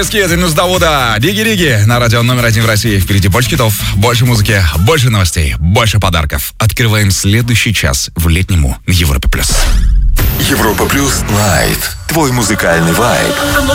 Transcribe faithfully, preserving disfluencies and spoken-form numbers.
Это Минус Давуда, Диги-Диги на радио номер один в России. Впереди больше хитов, больше музыки, больше новостей, больше подарков. Открываем следующий час в летнему Европе+. Европа Плюс Лайт. Твой музыкальный вайб.